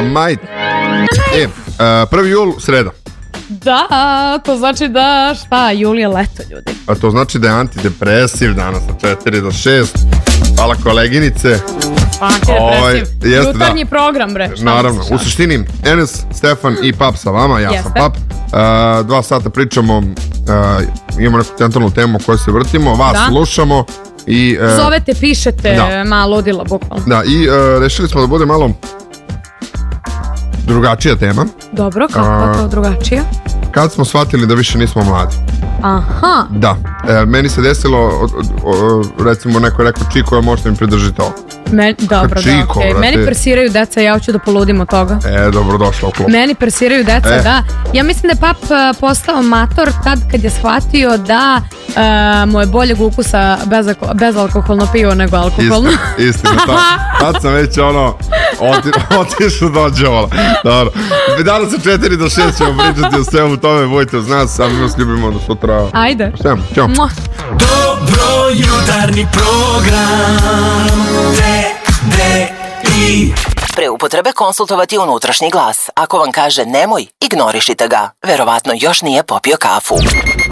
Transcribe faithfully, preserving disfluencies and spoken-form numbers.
Majt. E, prvi jul, sreda. Da, to znači da, šta, jul je leto, ljudi. A to znači da je antidepresiv danas od četiri do šest. Hvala koleginice. Antidepresiv. Jutarnji program, bre. Naravno, u suštini Enes, Stefan i Pap sa vama, ja sam Pap. Dva sata pričamo, imamo neku centralnu temu o kojoj se vrtimo, vas slušamo. Zovete, pišete, malo ludila, bukvalno. Da, i rešili smo da bude malo drugačija tema. Dobro, kako to drugačija? Kad smo shvatili da više nismo mladi. Aha. Da, meni se desilo, recimo neko je rekao, Čiko, možete mi pridržiti ovo. Dobro, da, okej. Meni persiraju deca, ja hoću da poludim od toga. E, dobro došla u klub. Meni persiraju deca, da. Ja mislim da je Pap postao mator tad kad je shvatio da mu je boljeg ukusa bezalkoholno pivo nego alkoholno. Istina, tad sam već ono otišao dođevala. Dobro. Danas sa četiri do šest ćemo pričati o svemu tome, budite uz nas, sami nas ljubimo do sutra. Ajde. Sve, ćao. Dobro jutarnji program T D I. Pre upotrebe konsultovati unutrašnji glas. Ako vam kaže nemoj, ignorišite ga. Verovatno još nije popio kafu.